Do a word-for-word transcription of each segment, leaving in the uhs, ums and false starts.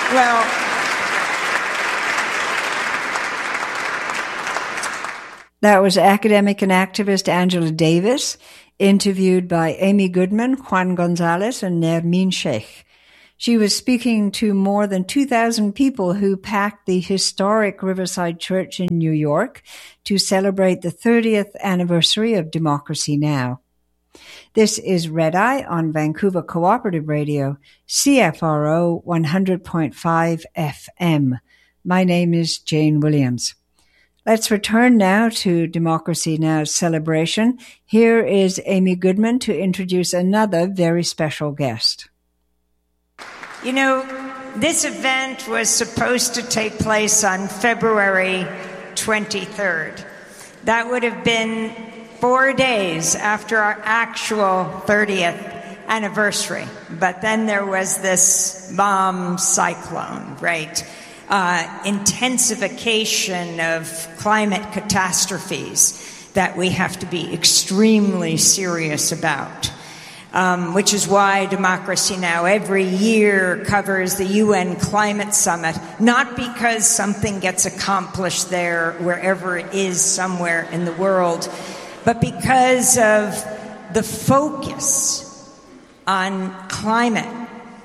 Well, that was academic and activist Angela Davis, interviewed by Amy Goodman, Juan Gonzalez, and Nermeen Sheikh. She was speaking to more than two thousand people who packed the historic Riverside Church in New York to celebrate the thirtieth anniversary of Democracy Now! This is Red Eye on Vancouver Cooperative Radio, C F R O one hundred point five F M. My name is Jane Williams. Let's return now to Democracy Now!'s celebration. Here is Amy Goodman to introduce another very special guest. You know, this event was supposed to take place on February twenty-third. That would have been four days after our actual thirtieth anniversary. But then there was this bomb cyclone, right? Uh, intensification of climate catastrophes that we have to be extremely serious about. Um, which is why Democracy Now! Every year covers the U N Climate Summit, not because something gets accomplished there, wherever it is somewhere in the world, but because of the focus on climate.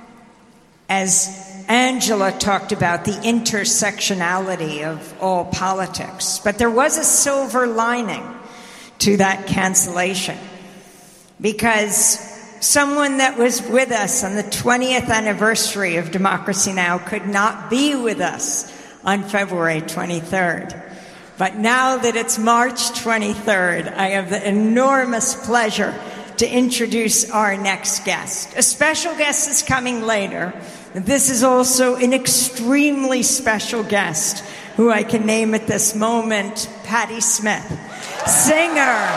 As Angela talked about, the intersectionality of all politics. But there was a silver lining to that cancellation, because someone that was with us on the twentieth anniversary of Democracy Now! Could not be with us on February twenty-third. But now that it's March twenty-third, I have the enormous pleasure to introduce our next guest. A special guest is coming later. This is also an extremely special guest who I can name at this moment, Patti Smith, singer,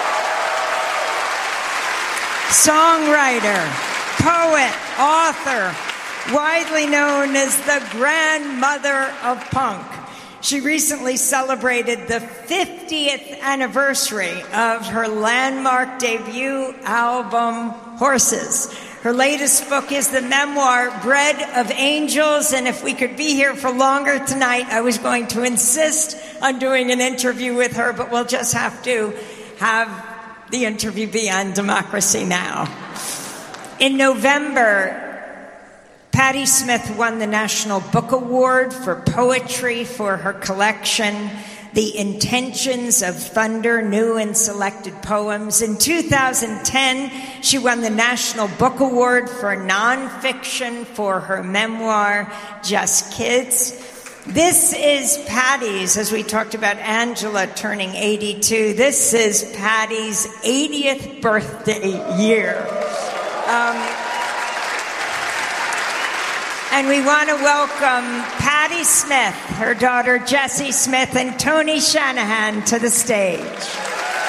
songwriter, poet, author, widely known as the grandmother of punk. She recently celebrated the fiftieth anniversary of her landmark debut album, Horses. Her latest book is the memoir, Bread of Angels, and if we could be here for longer tonight, I was going to insist on doing an interview with her, but we'll just have to have the interview be on Democracy Now! In November, Patti Smith won the National Book Award for poetry for her collection, The Intentions of Thunder, New and Selected Poems. In two thousand ten, she won the National Book Award for nonfiction for her memoir, Just Kids. This is Patti's, as we talked about Angela turning eighty-two, this is Patti's eightieth birthday year. Um, and we want to welcome Patti Smith, her daughter Jessie Smith, and Tony Shanahan to the stage.